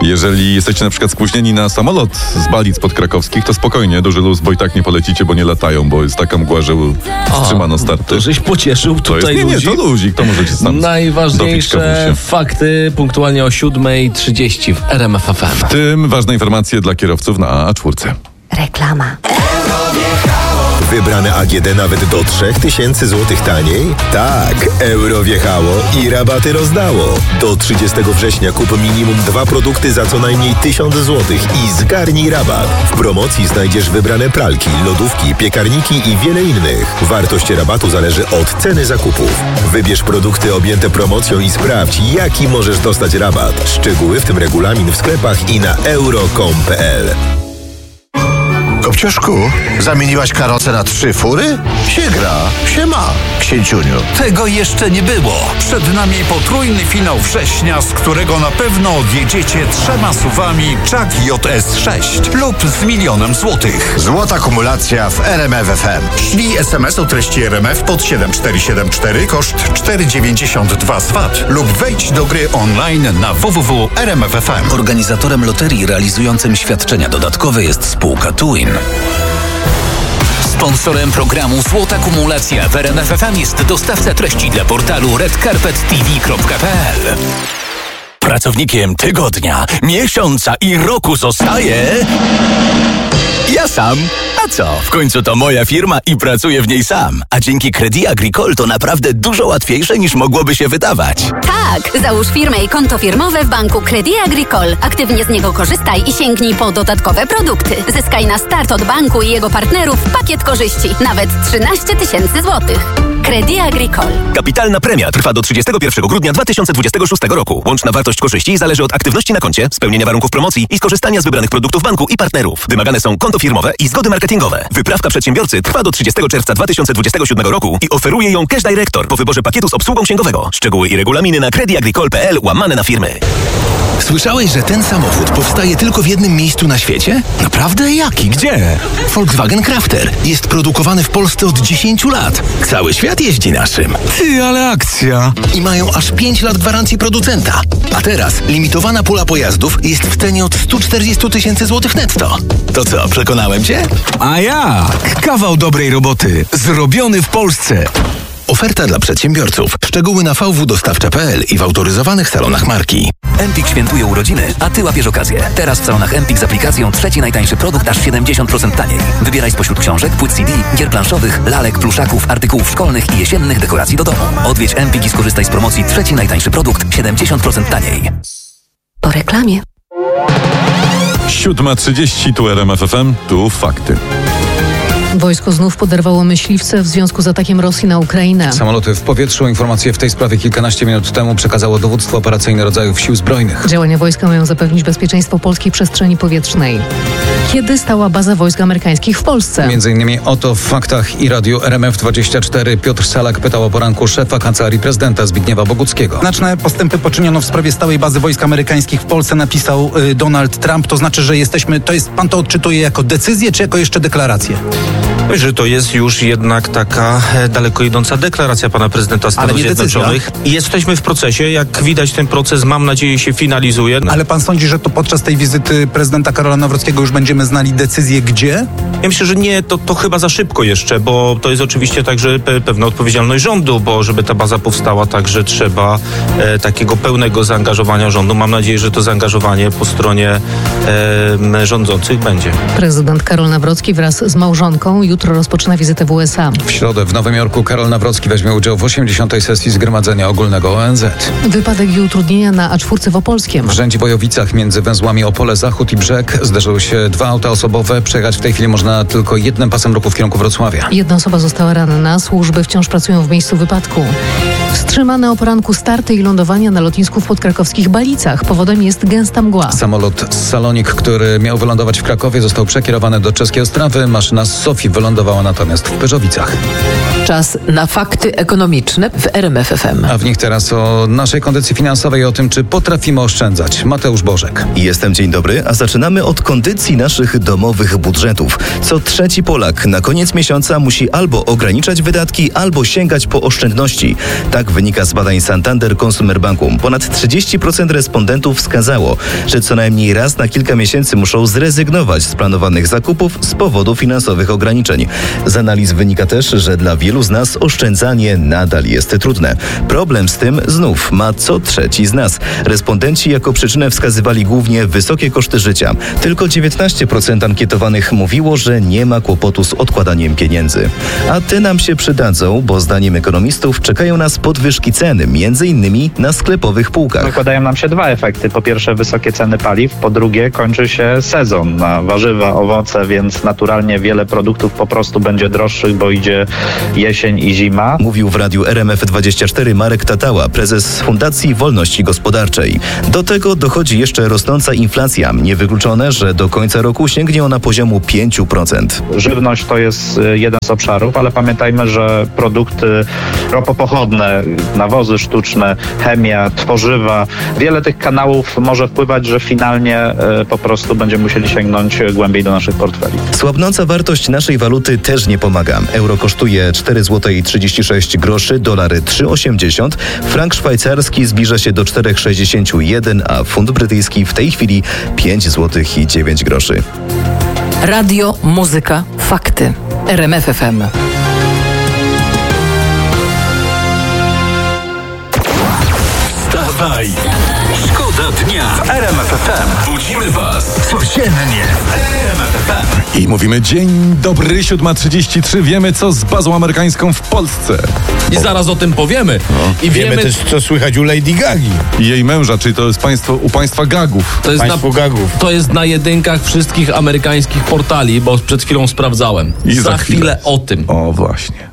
Jeżeli jesteście na przykład spóźnieni na samolot z Balic podkrakowskich, to spokojnie, duży luz, bo i tak nie polecicie, bo nie latają, bo jest taka mgła, że wstrzymano starty. To żeś pocieszył tutaj ludzi. Nie, to luzik, to możecie sam Najważniejsze fakty punktualnie o 7:30 w RMF FM. W tym ważne informacje dla kierowców na A4. Reklama. Wybrane AGD nawet do 3000 zł taniej? Tak, euro wjechało i rabaty rozdało. Do 30 września kup minimum 2 produkty za co najmniej 1000 zł i zgarnij rabat. W promocji znajdziesz wybrane pralki, lodówki, piekarniki i wiele innych. Wartość rabatu zależy od ceny zakupów. Wybierz produkty objęte promocją i sprawdź, jaki możesz dostać rabat. Szczegóły, w tym regulamin w sklepach i na euro.com.pl. Kopciuszku, zamieniłaś karosę na 3 fury? Się gra, się ma, księciuniu. Tego jeszcze nie było. Przed nami potrójny finał września, z którego na pewno odjedziecie 3 SUV-ami Czak JS6 lub z 1 000 000 złotych. Złota kumulacja w RMF FM. Ślij SMS o treści RMF pod 7474, koszt 4,92 z VAT lub wejdź do gry online na www.rmf.fm. Organizatorem loterii realizującym świadczenia dodatkowe jest spółka Twin. Sponsorem programu Złota Kumulacja w RMF FM jest dostawca treści dla portalu redcarpettv.pl. Pracownikiem tygodnia, miesiąca i roku zostaje... ja sam. A co? W końcu to moja firma i pracuję w niej sam. A dzięki Crédit Agricole to naprawdę dużo łatwiejsze niż mogłoby się wydawać. Tak, załóż firmę i konto firmowe w banku Crédit Agricole. Aktywnie z niego korzystaj i sięgnij po dodatkowe produkty. Zyskaj na start od banku i jego partnerów pakiet korzyści. Nawet 13 000 złotych. Crédit Agricole. Kapitalna premia trwa do 31 grudnia 2026 roku. Łączna wartość korzyści zależy od aktywności na koncie, spełnienia warunków promocji i skorzystania z wybranych produktów banku i partnerów. Wymagane są konto firmowe i zgody marketingowe. Wyprawka przedsiębiorcy trwa do 30 czerwca 2027 roku i oferuje ją Cash Director po wyborze pakietu z obsługą księgowego. Szczegóły i regulaminy na creditagricole.pl/firmy. Słyszałeś, że ten samochód powstaje tylko w jednym miejscu na świecie? Naprawdę? Jaki? Gdzie? Volkswagen Crafter. Jest produkowany w Polsce od 10 lat. Cały świat jeździ naszym. Ty, ale akcja! I mają aż 5 lat gwarancji producenta. A teraz limitowana pula pojazdów jest w cenie od 140 000 złotych netto. To co, przekonałem cię? A jak? Kawał dobrej roboty. Zrobiony w Polsce. Oferta dla przedsiębiorców. Szczegóły na vwdostawcza.pl i w autoryzowanych salonach marki. Empik świętuje urodziny, a ty łapiesz okazję. Teraz w salonach Empik z aplikacją trzeci najtańszy produkt aż 70% taniej. Wybieraj spośród książek, płyt CD, gier planszowych, lalek, pluszaków, artykułów szkolnych i jesiennych dekoracji do domu. Odwiedź Empik i skorzystaj z promocji trzeci najtańszy produkt 70% taniej. Po reklamie. 7:30, tu RMF FM, tu fakty. Wojsko znów poderwało myśliwce w związku z atakiem Rosji na Ukrainę. Samoloty w powietrzu. Informacje w tej sprawie kilkanaście minut temu przekazało dowództwo operacyjne rodzajów sił zbrojnych. Działania wojska mają zapewnić bezpieczeństwo polskiej przestrzeni powietrznej. Kiedy stała baza wojsk amerykańskich w Polsce? Między innymi o to w faktach i radiu RMF24 Piotr Salak pytał o poranku szefa Kancelarii Prezydenta Zbigniewa Boguckiego. Znaczne postępy poczyniono w sprawie stałej bazy wojsk amerykańskich w Polsce, napisał Donald Trump. To znaczy, że pan to odczytuje jako decyzję, czy jako jeszcze deklarację? Że to jest już jednak taka daleko idąca deklaracja pana prezydenta Stanów Zjednoczonych. I jesteśmy w procesie. Jak widać, ten proces, mam nadzieję, się finalizuje. Ale pan sądzi, że to podczas tej wizyty prezydenta Karola Nawrockiego już będziemy znali decyzję gdzie? Ja myślę, że nie, to chyba za szybko jeszcze, bo to jest oczywiście także pewna odpowiedzialność rządu, bo żeby ta baza powstała, także trzeba takiego pełnego zaangażowania rządu. Mam nadzieję, że to zaangażowanie po stronie rządzących będzie. Prezydent Karol Nawrocki wraz z małżonką jutro rozpoczyna wizytę w USA. W środę w Nowym Jorku Karol Nawrocki weźmie udział w 80. sesji Zgromadzenia Ogólnego ONZ. Wypadek i utrudnienia na A4 w Opolskiem. W Rzędzie-Bojowicach między węzłami Opole Zachód i Brzeg zdarzyły się 2 auta osobowe. Przejechać w tej chwili można tylko jednym pasem ruchu w kierunku Wrocławia. 1 osoba została ranna. Służby wciąż pracują w miejscu wypadku. Wstrzymane o poranku starty i lądowania na lotnisku w podkrakowskich Balicach. Powodem jest gęsta mgła. Samolot z Salonik, który miał wylądować w Krakowie, został przekierowany do czeskiej Ostrawy. Maszyna z Sofii wylądowała natomiast w Pyrzowicach. Czas na fakty ekonomiczne w RMF FM. A w nich teraz o naszej kondycji finansowej i o tym, czy potrafimy oszczędzać. Mateusz Bożek. Jestem, dzień dobry, a zaczynamy od kondycji naszych domowych budżetów. Co trzeci Polak na koniec miesiąca musi albo ograniczać wydatki, albo sięgać po oszczędności. Tak Tak wynika z badań Santander Consumer Banku. Ponad 30% respondentów wskazało, że co najmniej raz na kilka miesięcy muszą zrezygnować z planowanych zakupów z powodu finansowych ograniczeń. Z analiz wynika też, że dla wielu z nas oszczędzanie nadal jest trudne. Problem z tym znów ma co trzeci z nas. Respondenci jako przyczynę wskazywali głównie wysokie koszty życia. Tylko 19% ankietowanych mówiło, że nie ma kłopotu z odkładaniem pieniędzy. A te nam się przydadzą, bo zdaniem ekonomistów czekają nas podwyżki cen, m.in. na sklepowych półkach. Nakładają nam się dwa efekty. Po pierwsze wysokie ceny paliw, po drugie kończy się sezon na warzywa, owoce, więc naturalnie wiele produktów po prostu będzie droższych, bo idzie jesień i zima. Mówił w radiu RMF24 Marek Tatała, prezes Fundacji Wolności Gospodarczej. Do tego dochodzi jeszcze rosnąca inflacja. Niewykluczone, że do końca roku sięgnie ona poziomu 5%. Żywność to jest jeden z obszarów, ale pamiętajmy, że produkty ropopochodne, nawozy sztuczne, chemia, tworzywa, wiele tych kanałów może wpływać, że finalnie po prostu będziemy musieli sięgnąć głębiej do naszych portfeli. Słabnąca wartość naszej waluty też nie pomaga. Euro kosztuje 4,36 zł, dolary 3,80, frank szwajcarski zbliża się do 4,61, a funt brytyjski w tej chwili 5,09 zł. Radio, muzyka, fakty. RMF FM. Wstawaj! Szkoda dnia w RMF FM. Budzimy was codziennie w RMF FM. I mówimy dzień dobry, 7:33. Wiemy, co z bazą amerykańską w Polsce. I zaraz o tym powiemy. I wiemy też, co słychać u Lady Gagi. I jej męża, czyli to jest u państwa gagów. To jest gagów. To jest na jedynkach wszystkich amerykańskich portali, bo przed chwilą sprawdzałem. I za chwilę o tym. O, właśnie.